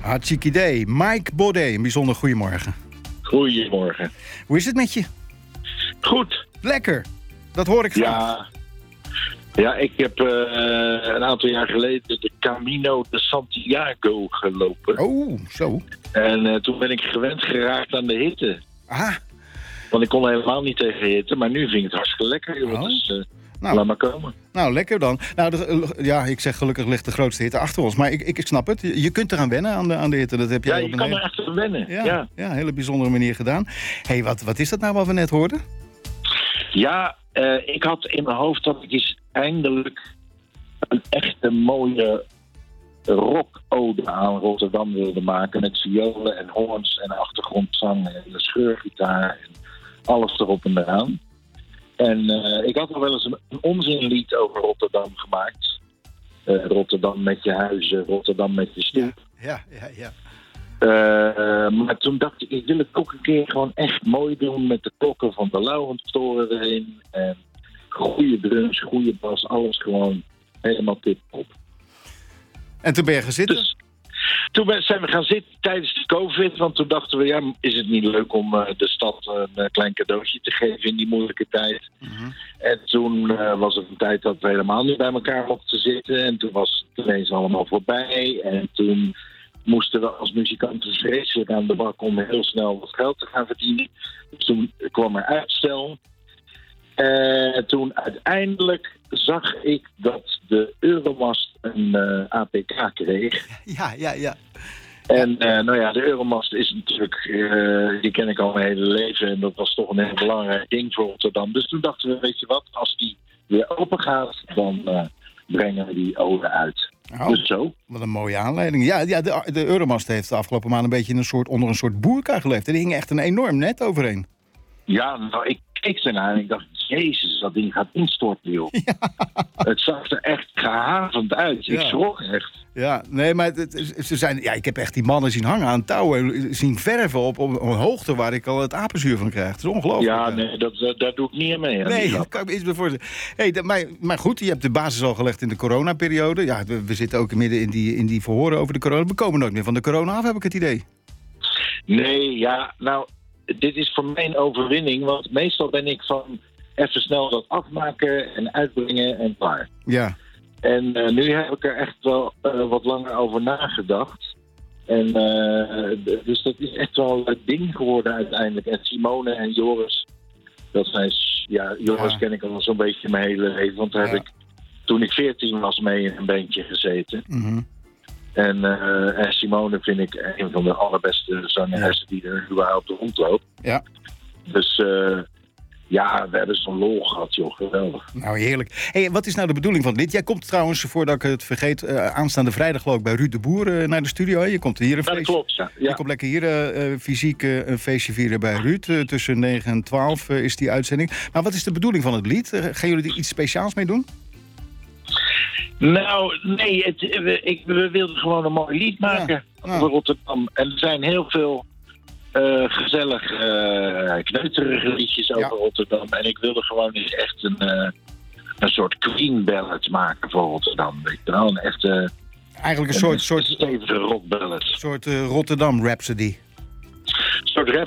Hartstikke idee. Mike Baudet, een bijzonder goedemorgen. Goedemorgen. Hoe is het met je? Goed. Lekker. Dat hoor ik graag. Ja, ik heb een aantal jaar geleden de Camino de Santiago gelopen. Oh, zo. En toen ben ik gewend geraakt aan de hitte. Ah. Want ik kon helemaal niet tegen hitte, maar nu vind ik het hartstikke lekker. Joh. Dus laat maar komen. Nou, lekker dan. Nou, ik zeg gelukkig ligt de grootste hitte achter ons. Maar ik snap het. Je kunt eraan wennen aan de hitte. Dat heb jij je kan er echt aan wennen. Ja, een hele bijzondere manier gedaan. Hé, wat is dat nou wat we net hoorden? Ja, ik had in mijn hoofd dat ik eens eindelijk een echte mooie rock-ode aan Rotterdam wilde maken. Met violen en hoorns en achtergrondzang en de scheurgitaar en alles erop en eraan. En ik had al wel eens een onzinlied over Rotterdam gemaakt. Rotterdam met je huizen, Rotterdam met je stoep. Ja. Maar toen dacht ik wil het ook een keer gewoon echt mooi doen met de klokken van de Laurentoren erin. En goede drums, goede bas, alles gewoon helemaal tip-top. En toen ben je gaan zitten? Dus, toen zijn we gaan zitten tijdens de COVID, want toen dachten we, is het niet leuk om de stad een klein cadeautje te geven in die moeilijke tijd. Mm-hmm. En toen was het een tijd dat we helemaal niet bij elkaar mochten zitten. En toen was het ineens allemaal voorbij. En toen moesten we als muzikanten vreselijk aan de bak om heel snel wat geld te gaan verdienen. Dus toen kwam er uitstel. Toen uiteindelijk zag ik dat de Euromast een APK kreeg. Ja. En de Euromast is natuurlijk, die ken ik al mijn hele leven. En dat was toch een heel belangrijk ding voor Rotterdam. Dus toen dachten we, weet je wat, als die weer open gaat, dan brengen we die ode uit. Oh, dus zo. Wat een mooie aanleiding. Ja, de Euromast heeft de afgelopen maanden een beetje onder een soort boerka geleefd. En die hing echt een enorm net overheen. Ja, nou, ik keek ernaar en ik dacht, jezus, dat ding gaat instorten, joh. Ja. Het zag er echt gehavend uit. Ja. Ik schrok echt. Ja, nee, maar ik heb echt die mannen zien hangen aan touwen, zien verven op een hoogte waar ik al het apenzuur van krijg. Het is ongelooflijk. Ja, nee, daar doe ik niet aan mee. Nee, dat kan ik me iets voorstellen. Maar goed, je hebt de basis al gelegd in de coronaperiode. Ja, we zitten ook midden in die verhoren over de corona. We komen nooit meer van de corona af, heb ik het idee. Nee, ja, nou, dit is voor mij een overwinning, want meestal ben ik van even snel dat afmaken en uitbrengen en klaar. Ja. En nu heb ik er echt wel wat langer over nagedacht. En dus dat is echt wel een ding geworden uiteindelijk. En Simone en Joris, dat zijn, Joris ken ik al zo'n beetje mijn hele leven. Want daar heb ik, toen ik 14 was, mee in een bandje gezeten. Mm-hmm. En Simone vind ik een van de allerbeste zangeressen die er überhaupt rondloopt. Ja. Dus we hebben zo'n lol gehad, joh. Geweldig. Nou, heerlijk. Hey, wat is nou de bedoeling van dit? Jij komt trouwens, voordat ik het vergeet, aanstaande vrijdag geloof ik bij Ruud de Boer naar de studio. Je komt hier een feestje. Dat klopt, ja. Je komt lekker hier fysiek een feestje vieren bij Ruud. Tussen 9 en 12 is die uitzending. Maar wat is de bedoeling van het lied? Gaan jullie er iets speciaals mee doen? Nou, nee, we wilden gewoon een mooi lied maken voor Rotterdam. En er zijn heel veel gezellige, kneuterige liedjes over Rotterdam. En ik wilde gewoon eens echt een soort Queen ballad maken voor Rotterdam. Weet je wel, een echte... Eigenlijk een soort stevige rock ballad. Een soort Rotterdam Rhapsody. Een soort